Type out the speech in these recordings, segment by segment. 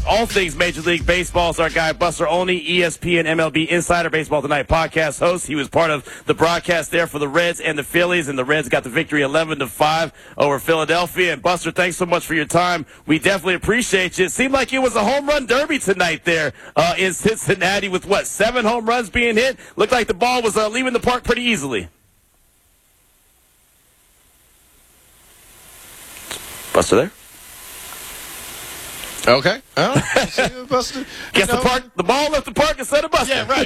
All things Major League Baseball is our guy Buster Olney, ESPN MLB Insider Baseball Tonight podcast host. He was part of the broadcast there for the Reds and the Phillies, and the Reds got the victory 11-5 over Philadelphia. And Buster, thanks so much for your time. We definitely appreciate you. It seemed like it was a home run derby tonight there in Cincinnati with, 7 home runs being hit? Looked like the ball was leaving the park pretty easily. Buster there? Okay. Buster. Guess the ball left the park instead of Buster. Yeah, right.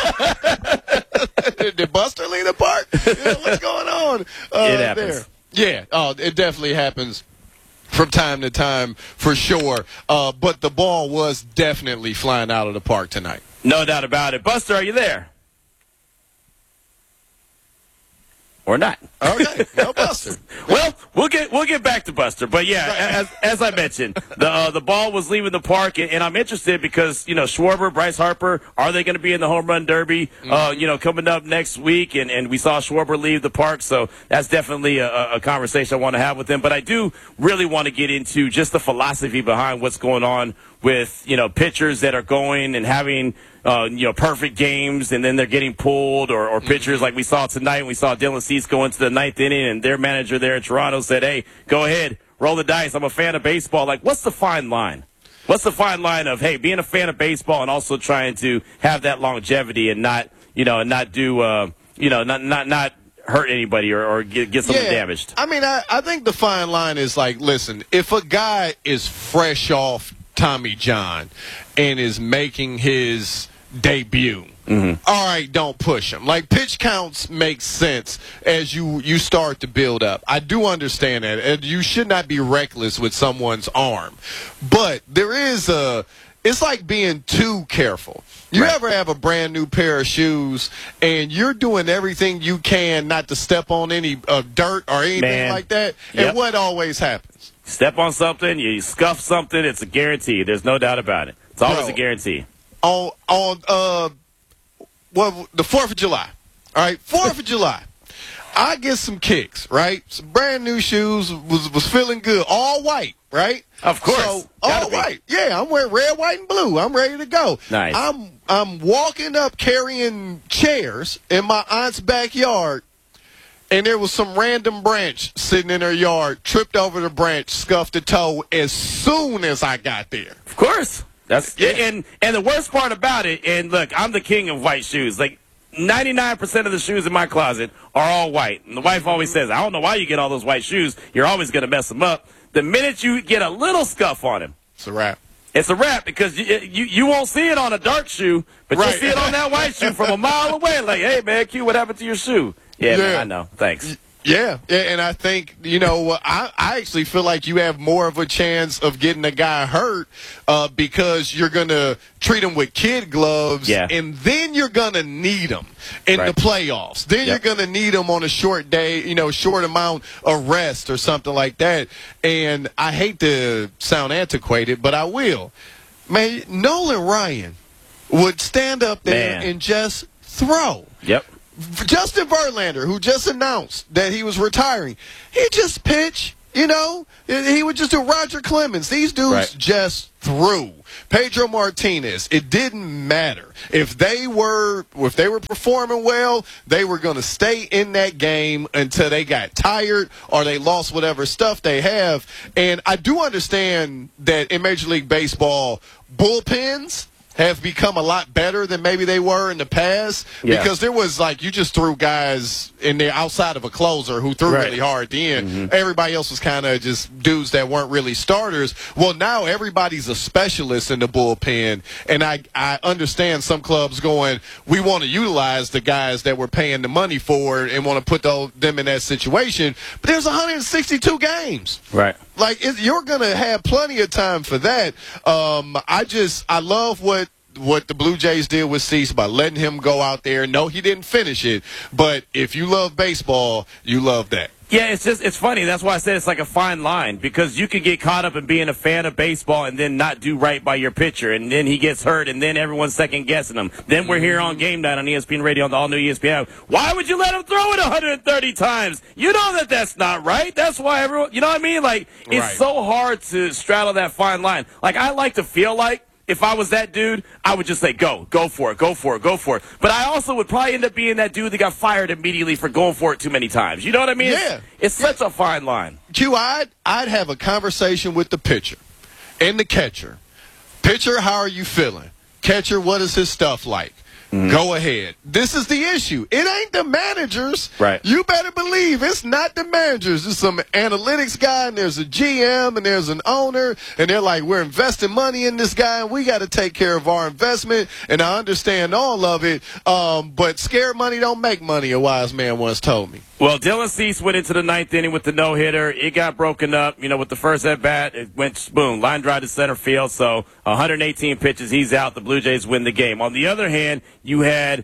Did Buster leave the park? What's going on? It happens. There? Yeah. It definitely happens from time to time for sure. But the ball was definitely flying out of the park tonight. No doubt about it. Buster, are you there? Or not. Okay, no Buster. Well, we'll get back to Buster, but yeah, right. as I mentioned, the ball was leaving the park, and I'm interested because Schwarber, Bryce Harper, are they going to be in the home run derby? Coming up next week, and we saw Schwarber leave the park, so that's definitely a conversation I want to have with them. But I do really want to get into just the philosophy behind what's going on with pitchers that are going and having perfect games, and then they're getting pulled, or pitchers like we saw tonight. We saw Dylan Cease go into the 9th inning, and their manager there in Toronto said, "Hey, go ahead, roll the dice. I'm a fan of baseball." Like, what's the fine line? What's the fine line of, hey, being a fan of baseball and also trying to have that longevity and not hurt anybody or get someone damaged? I mean, I think the fine line is like, listen, if a guy is fresh off Tommy John and is making his debut, all right, don't push him. Like, pitch counts make sense as you start to build up. I do understand that, and you should not be reckless with someone's arm. But there is it's like being too careful. You ever have a brand new pair of shoes and you're doing everything you can not to step on any dirt or anything like that? Yep. And what always happens? Step on something, you scuff something, it's a guarantee. There's no doubt about it. It's always a guarantee. On the 4th of July. All right, 4th of July. I get some kicks, right? Some brand new shoes, was feeling good. All white, right? Of course. So, all white. Yeah, I'm wearing red, white, and blue. I'm ready to go. Nice. I'm walking up carrying chairs in my aunt's backyard, and there was some random branch sitting in her yard, tripped over the branch, scuffed a toe as soon as I got there. Of course. And the worst part about it, and look, I'm the king of white shoes. Like, 99% of the shoes in my closet are all white. And the wife always says, I don't know why you get all those white shoes. You're always going to mess them up. The minute you get a little scuff on them, it's a wrap. It's a wrap because you won't see it on a dark shoe, but you'll see it on that white shoe from a mile away. Like, hey, man, Q, what happened to your shoe? Yeah, man, I know. Thanks. Yeah, and I think, I actually feel like you have more of a chance of getting a guy hurt because you're going to treat him with kid gloves, and then you're going to need him in the playoffs. Then you're going to need him on a short day, short amount of rest or something like that. And I hate to sound antiquated, but I will. Man, Nolan Ryan would stand up there and just throw. Yep. Justin Verlander, who just announced that he was retiring, he'd just pitch, he would just do Roger Clemens. These dudes just threw. Pedro Martinez, it didn't matter. If they were performing well, they were going to stay in that game until they got tired or they lost whatever stuff they have. And I do understand that in Major League Baseball, bullpens have become a lot better than maybe they were in the past because there was you just threw guys in there outside of a closer who threw really hard at the end. Everybody else was kind of just dudes that weren't really starters. Well, now everybody's a specialist in the bullpen, and I understand some clubs going, we want to utilize the guys that we're paying the money for and want to put them in that situation. But there's 162 games. Right. You're going to have plenty of time for that. I love what the Blue Jays did with Cease by letting him go out there. No, he didn't finish it, but if you love baseball, you love that. Yeah, it's funny. That's why I said it's like a fine line, because you can get caught up in being a fan of baseball and then not do right by your pitcher, and then he gets hurt, and then everyone's second guessing him. Then we're here on Game Night on ESPN Radio on the all-new ESPN. Why would you let him throw it 130 times? You know that that's not right. That's why everyone, you know what I mean? Like, it's so hard to straddle that fine line. Like, I like to feel like if I was that dude, I would just say, go for it. But I also would probably end up being that dude that got fired immediately for going for it too many times. You know what I mean? Yeah. It's such a fine line. Q, I'd have a conversation with the pitcher and the catcher. Pitcher, how are you feeling? Catcher, what is his stuff like? Go ahead. This is the issue. It ain't the managers. Right. You better believe it's not the managers. There's some analytics guy, and there's a GM, and there's an owner, and they're like, we're investing money in this guy, and we got to take care of our investment, and I understand all of it, but scared money don't make money, a wise man once told me. Well, Dylan Cease went into the ninth inning with the no-hitter. It got broken up. You know, with the first at-bat, it went boom, line drive to center field. So 118 pitches, he's out. The Blue Jays win the game. On the other hand, you had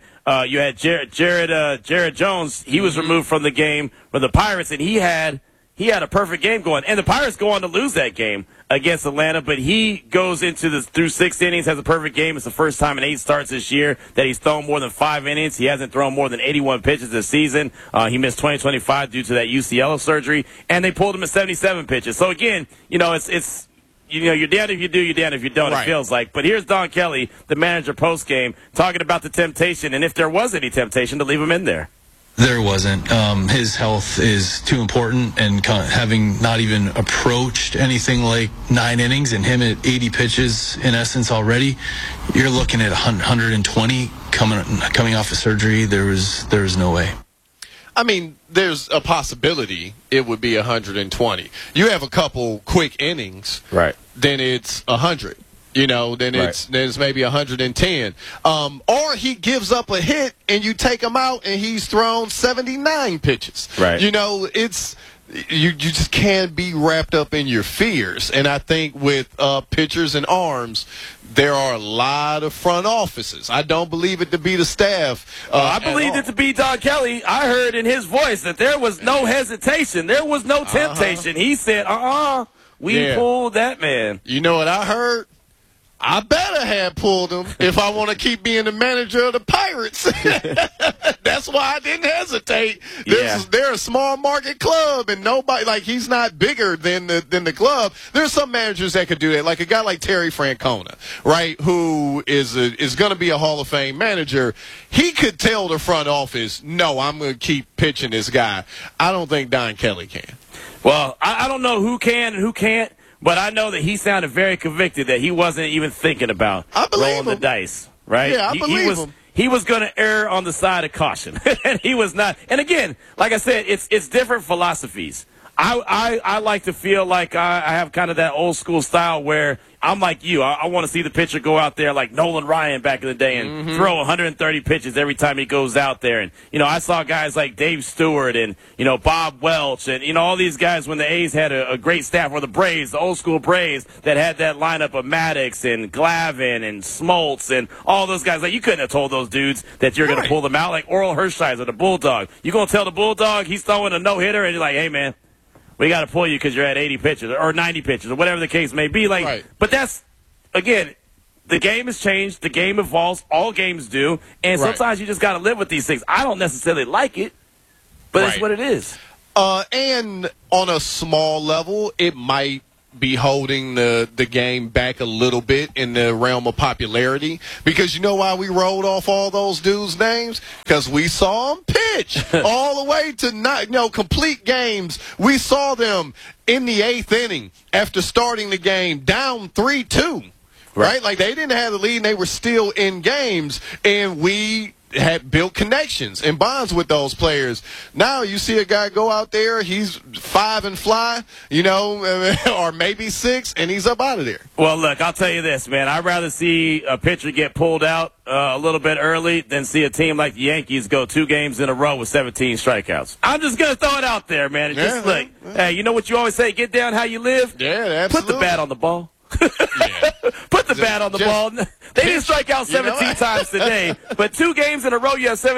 Jared Jones. He was removed from the game for the Pirates, and he had a perfect game going. And the Pirates go on to lose that game against Atlanta, but he goes through 6 innings, has a perfect game. It's the first time in 8 starts this year that he's thrown more than 5 innings. He hasn't thrown more than 81 pitches this season. He missed 2025 due to that UCL surgery, and they pulled him at 77 pitches. So again, you know, it's you know, you're down if you do, you're down if you don't, It feels like. But here's Don Kelly, the manager post-game, talking about the temptation, and if there was any temptation, to leave him in there. There wasn't. His health is too important, and having not even approached anything like 9 innings and him at 80 pitches in essence already, you're looking at 120 coming off of surgery. There was no way. I mean, there's a possibility it would be 120. You have a couple quick innings, right? Then it's 100. You know, then it's maybe 110. Or he gives up a hit and you take him out and he's thrown 79 pitches. Right. You know, it's you just can't be wrapped up in your fears. And I think with pitchers and arms, there are a lot of front offices. I don't believe it to be the staff. I believed it to be Don Kelly. I heard in his voice that there was no hesitation. There was no temptation. He said, we pulled that man. You know what I heard? I better have pulled him if I want to keep being the manager of the Pirates. That's why I didn't hesitate. They're a small market club, and nobody, like, he's not bigger than the club. There's some managers that could do that, like a guy like Terry Francona, right, who is going to be a Hall of Fame manager. He could tell the front office, no, I'm going to keep pitching this guy. I don't think Don Kelly can. Well, I don't know who can and who can't. But I know that he sounded very convicted that he wasn't even thinking about rolling the dice, right? Yeah, I believe him. He was going to err on the side of caution, and he was not. And again, like I said, it's different philosophies. I like to feel like I have kind of that old school style where I'm like you. I want to see the pitcher go out there like Nolan Ryan back in the day and throw 130 pitches every time he goes out there. And, you know, I saw guys like Dave Stewart and, you know, Bob Welch and, you know, all these guys when the A's had a great staff, or the Braves, the old school Braves that had that lineup of Maddox and Glavine and Smoltz and all those guys. Like, you couldn't have told those dudes that you're going to pull them out. Like Oral Hershiser, the Bulldog. You going to tell the Bulldog he's throwing a no-hitter and you're like, hey, man, we got to pull you because you're at 80 pitches or 90 pitches or whatever the case may be. Like, but that's, again, the game has changed. The game evolves. All games do. And sometimes you just got to live with these things. I don't necessarily like it, but it's what it is. And on a small level, it might be holding the game back a little bit in the realm of popularity, because you know why we rolled off all those dudes' names? Because we saw them pitch all the way to complete games. We saw them in the 8th inning after starting the game down 3-2, right? Like, they didn't have the lead and they were still in games, and we had built connections and bonds with those players. Now you see a guy go out there, he's 5 and fly, you know, or maybe 6, and he's up out of there. Well, look, I'll tell you this, man. I'd rather see a pitcher get pulled out a little bit early than see a team like the Yankees go 2 games in a row with 17 strikeouts. I'm just going to throw it out there, man. It's just like, hey, you know what you always say, get down how you live? Yeah, absolutely. Put the bat on the ball. Put the bat on the ball. They didn't strike out 17 times today, but 2 games in a row, you have 17.